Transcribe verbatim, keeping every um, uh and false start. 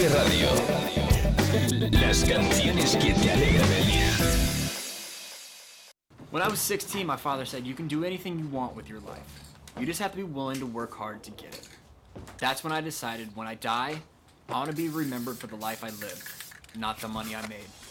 Vive Radio. Las canciones que te alegran el día. When I was sixteen, my father said, you can do anything you want with your life. You just have to be willing to work hard to get it. That's when I decided when I die, I want to be remembered for the life I lived, not the money I made.